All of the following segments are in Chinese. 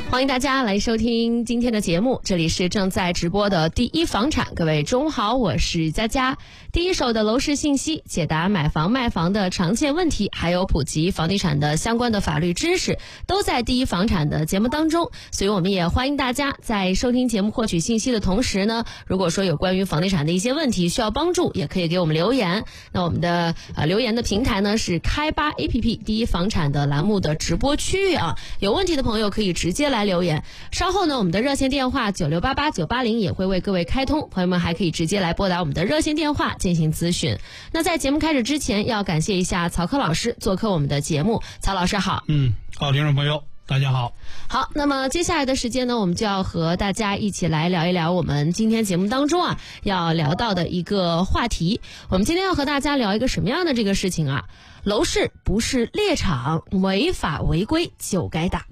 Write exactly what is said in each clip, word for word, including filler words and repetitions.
欢迎大家来收听今天的节目，这里是正在直播的第一房产，各位中午好，我是佳佳。第一手的楼市信息，解答买房卖房的常见问题，还有普及房地产的相关的法律知识，都在第一房产的节目当中。所以我们也欢迎大家在收听节目获取信息的同时呢，如果说有关于房地产的一些问题需要帮助，也可以给我们留言。那我们的呃留言的平台呢是开吧 A P P 第一房产的栏目的直播区域啊，有问题的朋友可以直接来留言。稍后呢，我们的热线电话九六八八九八零也会为各位开通，朋友们还可以直接来拨打我们的热线电话进行咨询。那在节目开始之前，要感谢一下曹科老师做客我们的节目。曹老师好。 嗯，好，听众朋友大家好。 好，那么接下来的时间呢，我们就要和大家一起来聊一聊我们今天节目当中啊要聊到的一个话题。我们今天要和大家聊一个什么样的这个事情啊？楼市不是猎场，违法违规就该打。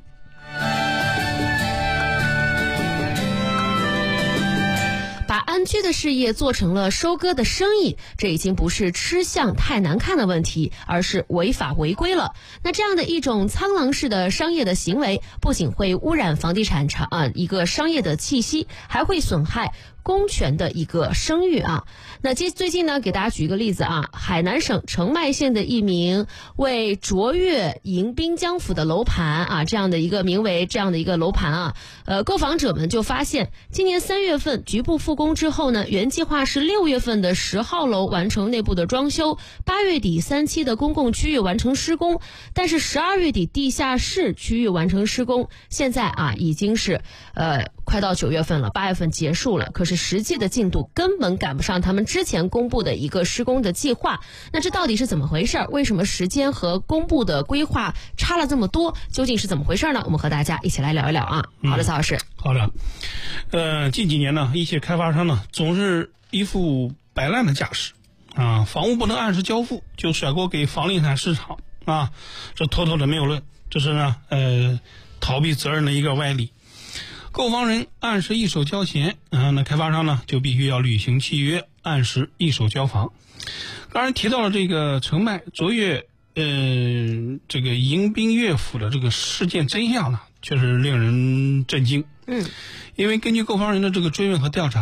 把安居的事业做成了收割的生意，这已经不是吃相太难看的问题，而是违法违规了。那这样的一种苍狼式的商业的行为，不仅会污染房地产场啊一个商业的气息，还会损害公权的一个声誉啊。那接最近呢，给大家举一个例子啊，海南省澄迈县的一名为卓越迎宾江府的楼盘啊，这样的一个名为这样的一个楼盘啊，呃，购房者们就发现，今年三月份局部复工之后呢，原计划是六月份的十号楼完成内部的装修，八月底三期的公共区域完成施工，但是十二月底地下室区域完成施工，现在啊已经是呃快到九月份了，八月份结束了，可是实际的进度根本赶不上他们之前公布的一个施工的计划。那这到底是怎么回事？为什么时间和公布的规划差了这么多？究竟是怎么回事呢？我们和大家一起来聊一聊啊。嗯、好的，曹老师。 好的，呃，近几年呢，一些开发商呢总是一副摆烂的架势啊，房屋不能按时交付就甩锅给房地产市场啊，这妥妥的谬论，这是呢呃逃避责任的一个歪理。购房人按时一手交钱啊，那开发商呢就必须要履行契约，按时一手交房。刚才提到了这个澄迈卓越呃这个迎宾乐府的这个事件真相呢，确实令人震惊。嗯，因为根据购房人的这个追问和调查，